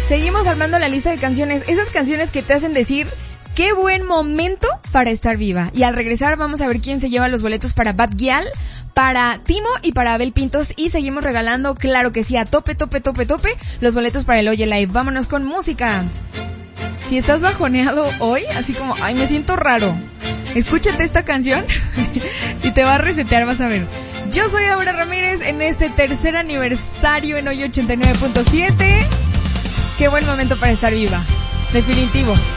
Seguimos armando la lista de canciones, esas canciones que te hacen decir qué buen momento para estar viva. Y al regresar vamos a ver quién se lleva los boletos para Bad Gyal, para Timo y para Abel Pintos. Y seguimos regalando, claro que sí, a tope, los boletos para el Oye Live. Vámonos con música. Si estás bajoneado hoy, así como, ay, me siento raro, escúchate esta canción y te va a resetear, vas a ver. Yo soy Aura Ramírez en este tercer aniversario en Hoy 89.7. Qué buen momento para estar viva. Definitivo.